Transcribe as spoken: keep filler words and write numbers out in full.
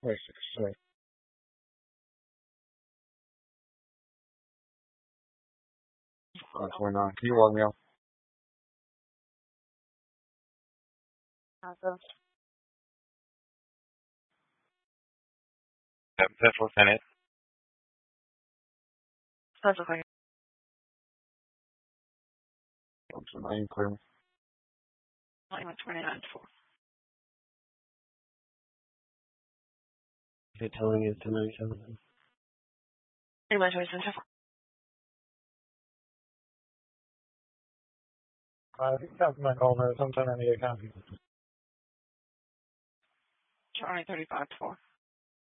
Wait, six, twenty-nine. Can you log me out? Awesome. That's Lieutenant. Sounds like What's the name, clear me? one twenty-nine four. They're telling you to ninety-seven. Pretty much what it's I think that's my call there sometime in the account. Charlie thirty-five four.